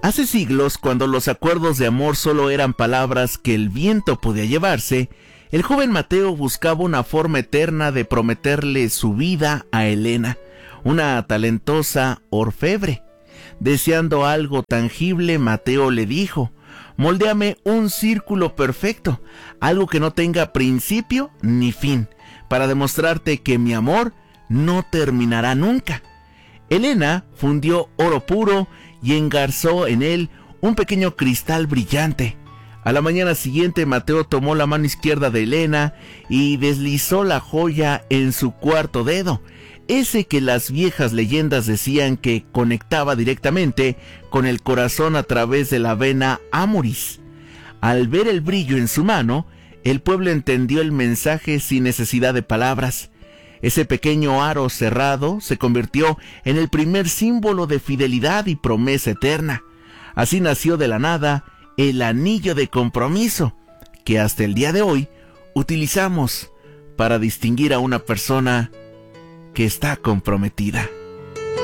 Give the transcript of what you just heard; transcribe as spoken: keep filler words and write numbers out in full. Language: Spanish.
Hace siglos, cuando los acuerdos de amor solo eran palabras que el viento podía llevarse, el joven Mateo buscaba una forma eterna de prometerle su vida a Helena, una talentosa orfebre. Deseando algo tangible, Mateo le dijo: «Moldéame un círculo perfecto, algo que no tenga principio ni fin, para demostrarte que mi amor no terminará nunca». Helena fundió oro puro y engarzó en él un pequeño cristal brillante. A la mañana siguiente, Mateo tomó la mano izquierda de Helena y deslizó la joya en su cuarto dedo, ese que las viejas leyendas decían que conectaba directamente con el corazón a través de la vena amoris. Al ver el brillo en su mano, el pueblo entendió el mensaje sin necesidad de palabras. Ese pequeño aro cerrado se convirtió en el primer símbolo de fidelidad y promesa eterna. Así nació de la nada el anillo de compromiso, que hasta el día de hoy utilizamos para distinguir a una persona que está comprometida.